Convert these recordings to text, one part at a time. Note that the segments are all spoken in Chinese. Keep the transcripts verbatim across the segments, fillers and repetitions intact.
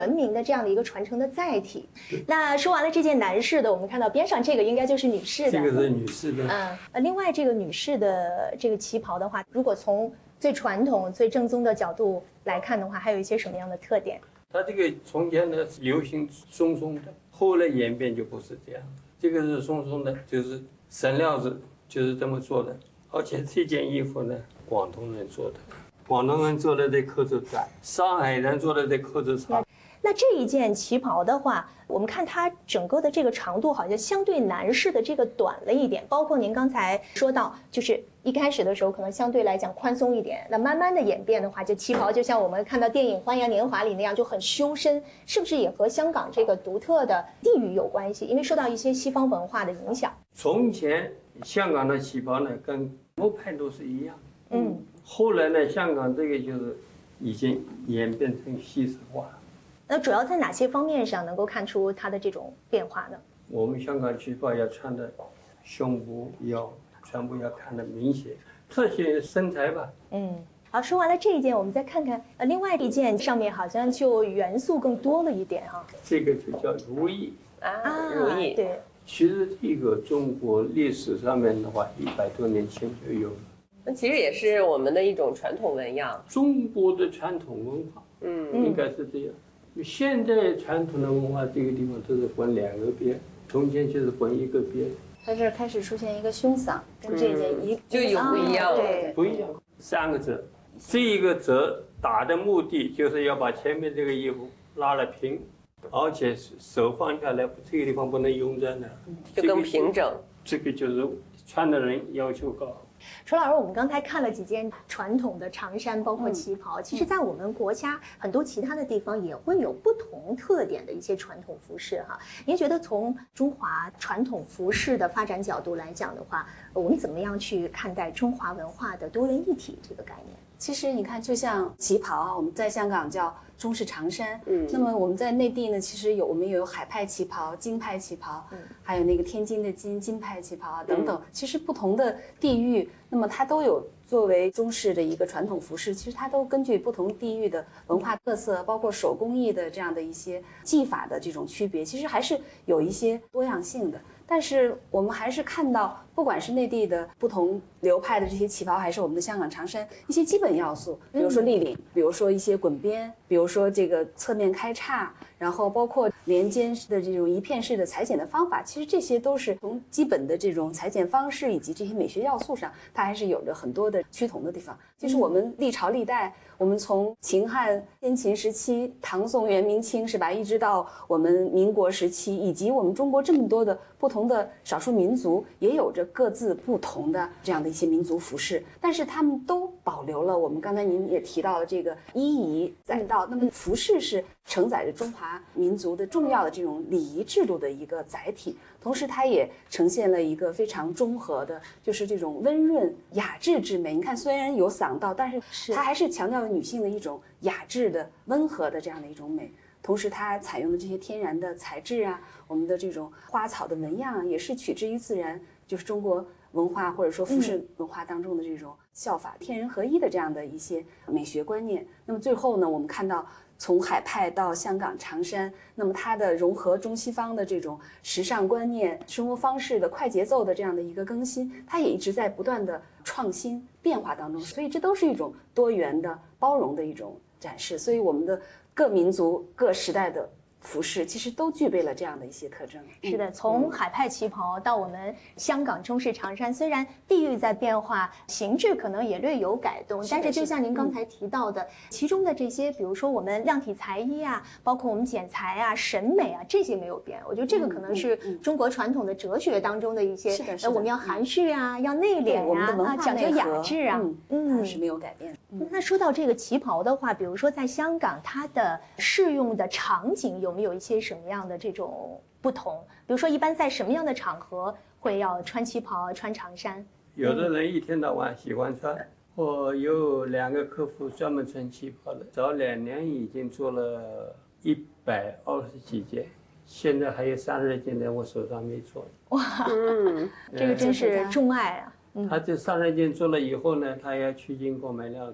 文明的这样的一个传承的载体。那说完了这件男士的，我们看到边上这个应该就是女士的， 这个是女士的。 嗯，呃，另外这个女士的这个旗袍的话，如果从最传统、最正宗的角度来看的话，还有一些什么样的特点？ 它这个从前呢流行松松的，后来演变就不是这样。这个是松松的，就是绳料子就是这么做的。而且这件衣服呢，广东人做的，广东人做的这扣子短，上海人做的这扣子长。 那这一件旗袍的话，我们看它整个的这个长度好像相对男士的这个短了一点，包括您刚才说到，就是一开始的时候可能相对来讲宽松一点，那慢慢的演变的话，就旗袍就像我们看到电影《花样年华》里那样就很修身，是不是也和香港这个独特的地域有关系？因为受到一些西方文化的影响。 从前香港的旗袍呢，跟欧派都是一样， 嗯， 后来呢，香港这个就是已经演变成西式化了。 那主要在哪些方面上能够看出它的这种变化呢？ 我们香港旗袍要穿的胸部要全部要看得明显，特写身材吧。 嗯，好，说完了这一件，我们再看看呃，另外一件上面好像就元素更多了一点哈。 这个就叫如意啊，如意。 对， 其实这个中国历史上面的话，一百多年前就有了。 那其实也是我们的一种传统纹样， 中国的传统文化， 嗯， 应该是这样。现在传统的文化这个地方都是滚两个边，从前就是滚一个边。 它这开始出现一个胸嗓，跟这件一、 嗯、就有不一样了， 对， 不一样。三个折，这一个折打的目的就是要把前面这个衣服拉了平，而且手放下来，这个地方不能慵在那， 就更平整。 这个就是穿的人要求高。 楚老师，我们刚才看了几件传统的长衫，包括旗袍，嗯、其实在我们国家很多其他的地方也会有不同特点的一些传统服饰哈。您觉得从中华传统服饰的发展角度来讲的话，我们怎么样去看待中华文化的多元一体这个概念？ 其实你看，就像旗袍啊，我们在香港叫中式长衫， 嗯， 那么我们在内地呢，其实有我们也有海派旗袍、京派旗袍，嗯，还有那个天津的金金派旗袍啊等等。嗯、其实不同的地域，那么它都有作为中式的一个传统服饰，其实它都根据不同地域的文化特色，包括手工艺的这样的一些技法的这种区别，其实还是有一些多样性的。但是我们还是看到，不管是内地的不同流派的这些旗袍，还是我们的香港长衫，一些基本要素，比如说立领，比如说一些滚边，比如说这个侧面开叉，然后包括连肩的这种一片式的裁剪的方法，其实这些都是从基本的这种裁剪方式以及这些美学要素上，它还是有着很多的趋同的地方。就是我们历朝历代，我们从秦汉先秦时期、唐宋元明清是吧，一直到我们民国时期，以及我们中国这么多的不同的少数民族，也有着各自不同的这样的一些民族服饰，但是他们都保留了我们刚才您也提到的这个衣仪载道。那么服饰是承载着中华民族的重要的这种礼仪制度的一个载体，同时它也呈现了一个非常中和的，就是这种温润雅致之美。你看，虽然有嗓道，但是它还是强调了女性的一种雅致的温和的这样的一种美。同时它采用的这些天然的材质啊，我们的这种花草的纹样啊，也是取之于自然，就是中国文化或者说服饰文化当中的这种效法天人合一的这样的一些美学观念。那么最后呢，我们看到从海派到香港长衫，那么它的融合中西方的这种时尚观念、生活方式的快节奏的这样的一个更新，它也一直在不断的创新变化当中，所以这都是一种多元的包容的一种展示。所以我们的各民族各时代的服饰其实都具备了这样的一些特征。 是的，从海派旗袍到我们香港中式长衫，虽然地域在变化，形制可能也略有改动，但是就像您刚才提到的，其中的这些，比如说我们量体裁衣啊，包括我们剪裁啊、审美啊，这些没有变。我觉得这个可能是中国传统的哲学当中的一些，呃，我们要含蓄啊，要内敛我们的文啊， 化讲究雅致啊， 嗯，它是没有改变。 那说到这个旗袍的话，比如说在香港，它的适用的场景有没有一些什么样的这种不同？比如说，一般在什么样的场合会要穿旗袍、穿长衫？ 有的人一天到晚喜欢穿。我有两个客户专门穿旗袍的，早两年已经做了一百二十几件，现在还有三十件在我手上没做。 哇，嗯，这个真是钟爱啊！ 他这三十件做了以后呢，他要去英国买料子，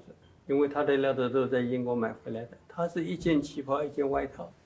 因为他的料子都在英国买回来的，他是一件旗袍一件外套。